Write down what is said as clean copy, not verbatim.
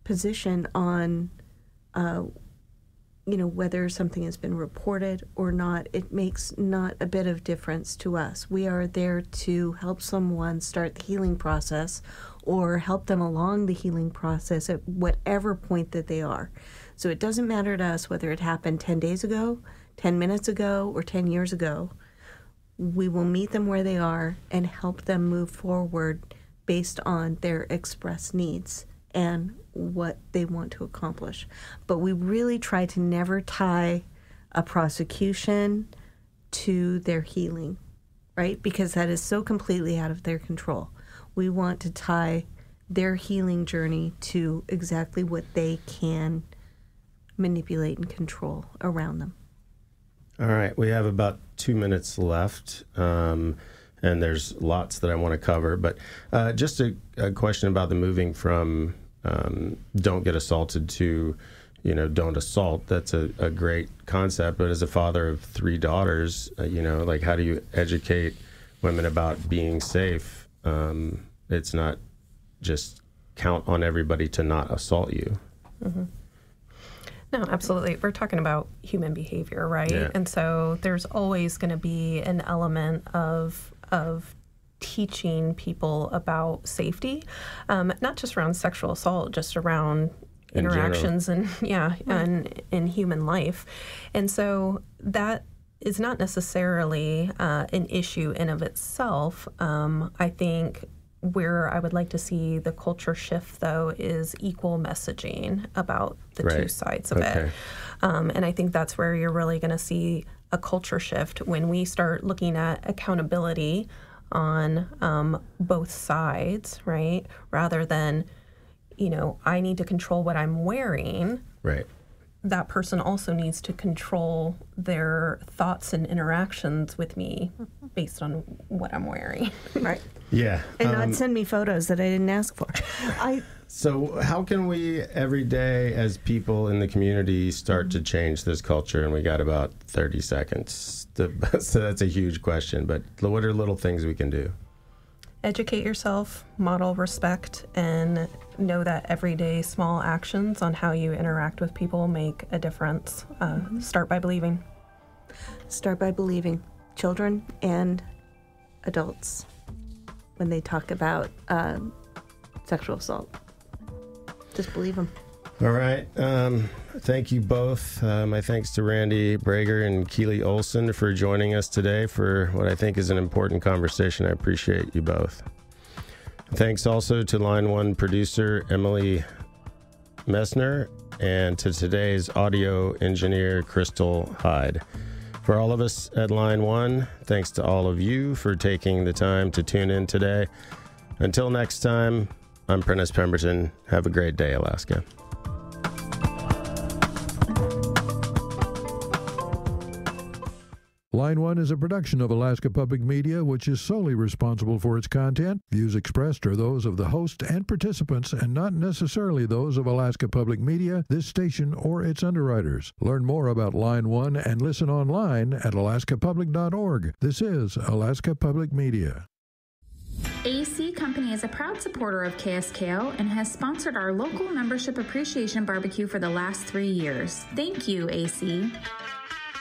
position on, whether something has been reported or not. It makes not a bit of difference to us. We are there to help someone start the healing process or help them along the healing process at whatever point that they are. So it doesn't matter to us whether it happened 10 days ago, 10 minutes ago, or 10 years ago. We will meet them where they are and help them move forward based on their expressed needs and what they want to accomplish. But we really try to never tie a prosecution to their healing, right? Because that is so completely out of their control. We want to tie their healing journey to exactly what they can manipulate and control around them. All right, we have about 2 minutes left, and there's lots that I want to cover. But just a question about the moving from don't get assaulted to, don't assault. That's a great concept. But as a father of 3 daughters, how do you educate women about being safe? It's not just count on everybody to not assault you. Mm-hmm. No, absolutely. We're talking about human behavior, right? Yeah. And so there's always going to be an element of teaching people about safety, not just around sexual assault, just around interactions and in human life. And so that is not necessarily an issue in of itself. I think where I would like to see the culture shift, though, is equal messaging about the two sides of it. And I think that's where you're really going to see a culture shift when we start looking at accountability on both sides, right? Rather than, I need to control what I'm wearing. Right. That person also needs to control their thoughts and interactions with me based on what I'm wearing. Right. Yeah. And not send me photos that I didn't ask for. So how can we every day as people in the community start to change this culture? And we got about 30 seconds. So that's a huge question. But what are little things we can do? Educate yourself, model respect, and know that everyday small actions on how you interact with people make a difference. Start by believing. Start by believing. Children and adults, when they talk about sexual assault, just believe them. All right. Thank you both. My thanks to Randy Brager and Keely Olson for joining us today for what I think is an important conversation. I appreciate you both. Thanks also to Line 1 producer Emily Messner and to today's audio engineer Crystal Hyde. For all of us at Line 1, thanks to all of you for taking the time to tune in today. Until next time, I'm Prentice Pemberton. Have a great day, Alaska. Line 1 is a production of Alaska Public Media, which is solely responsible for its content. Views expressed are those of the host and participants and not necessarily those of Alaska Public Media, this station, or its underwriters. Learn more about Line 1 and listen online at alaskapublic.org. This is Alaska Public Media. AC Company is a proud supporter of KSKO and has sponsored our local membership appreciation barbecue for the last 3 years. Thank you, AC.